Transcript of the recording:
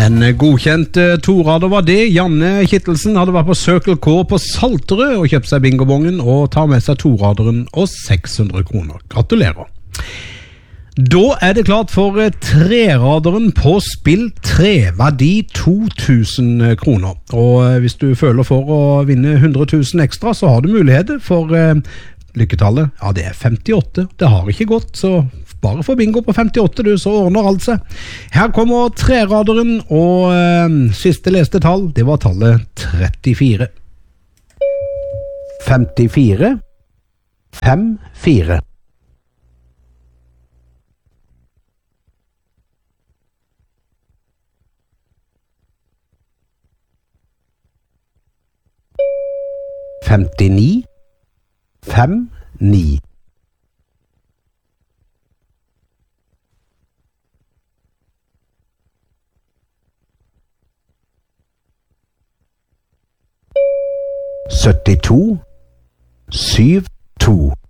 En godkjent torader var det. Janne Kittelsen hadde vært på Circle K på Salterød og kjøpt seg bingobongen og tar med seg toraderen og 600 kroner. Gratulerer. Da det klart for treraderen på spill 3, verdi 2000 kroner. Og hvis du føler for å vinne 100 000 ekstra, så har du muligheter for lykketallet. Ja, det 58. Det har ikke gått, så bare for bingo på 58, du, så ordner alt seg. Her kommer treraderen, og siste leste tall, det var tallet 34. 54 54 59 59 72 72